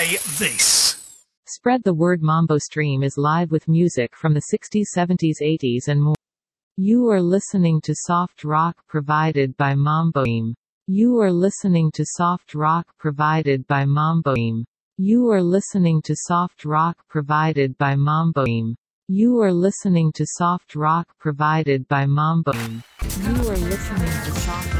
say this. Spread the word. Mambo Stream is live with music from the 60s, 70s, 80s and more. You are listening to soft rock provided by Mambo Stream. You are listening to soft rock provided by Mambo Stream. You are listening to soft rock provided by Mambo Stream. You are listening to soft rock provided by Mambo Stream. You are listening to soft